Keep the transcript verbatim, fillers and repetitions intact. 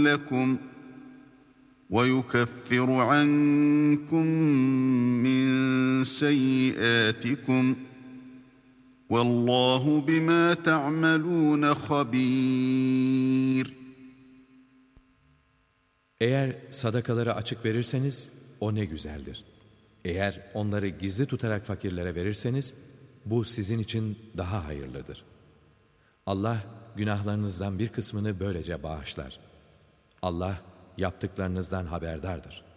لَكُمْ وَيُكَفِّرُ عَنْكُمْ مِنْ سَيِّئَاتِكُمْ وَاللّٰهُ بِمَا تَعْمَلُونَ خَبِيرٌ. Eğer sadakaları açık verirseniz o ne güzeldir. Eğer onları gizli tutarak fakirlere verirseniz bu sizin için daha hayırlıdır. Allah günahlarınızdan bir kısmını böylece bağışlar. Allah yaptıklarınızdan haberdardır.